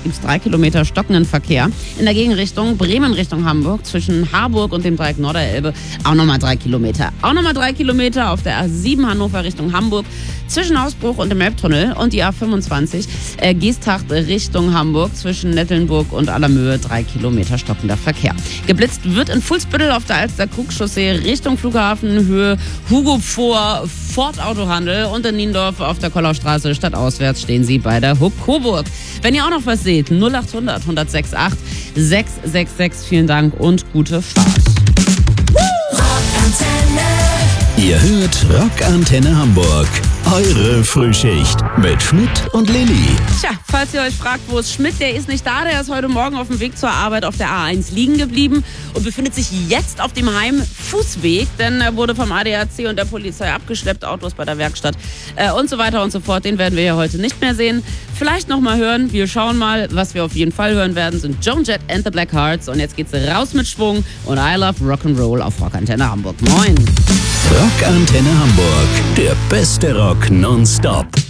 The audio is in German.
gibt es 3 Kilometer stockenden Verkehr. In der Gegenrichtung Bremen Richtung Hamburg zwischen Harburg und dem Dreieck Norderelbe auch nochmal 3 Kilometer. Auch nochmal 3 Kilometer auf der A7 Hannover Richtung Hamburg zwischen Hausbruch und dem Elbtunnel und die A25 Geesthacht Richtung Hamburg zwischen Nettelnburg und Allermöhe 3 Kilometer stockender Verkehr. Geblitzt wird in Fuhlsbüttel auf der Alster-Krug-Chaussee Richtung Flughafen, Höhe Hugo vor Ford Autohandel und in Niendorf auf der Kollaustraße stadtauswärts stehen Sie bei der Hub Coburg. Wenn ihr auch noch was seht, 0800 1068 666. Vielen Dank und gute Fahrt. Ihr hört Rockantenne Hamburg. Eure Frühschicht mit Schmidt und Lilly. Tja, falls ihr euch fragt, wo ist Schmidt, der ist nicht da. Der ist heute Morgen auf dem Weg zur Arbeit auf der A1 liegen geblieben und befindet sich jetzt auf dem Heimfußweg, denn er wurde vom ADAC und der Polizei abgeschleppt, Autos bei der Werkstatt und so weiter und so fort. Den werden wir ja heute nicht mehr sehen. Vielleicht noch mal hören. Wir schauen mal, was wir auf jeden Fall hören werden, sind Joan Jett and the Blackhearts. Und jetzt geht's raus mit Schwung und I Love Rock'n'Roll auf Rockantenne Hamburg. Moin! Rockantenne Hamburg, der beste Rock nonstop.